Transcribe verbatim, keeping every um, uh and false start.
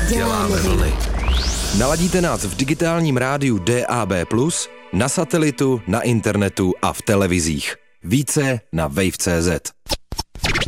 děláme vlny. Naladíte nás v digitálním rádiu D A B plus, na satelitu, na internetu a v televizích. Více na wave tečka cé zet.